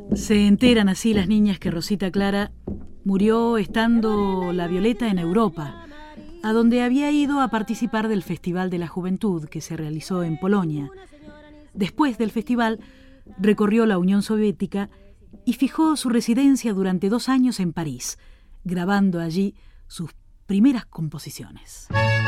Se enteran así las niñas que Rosita Clara murió estando la Violeta en Europa, a donde había ido a participar del Festival de la Juventud que se realizó en Polonia. Después del festival, recorrió la Unión Soviética y fijó su residencia durante 2 años en París, grabando allí sus primeras composiciones.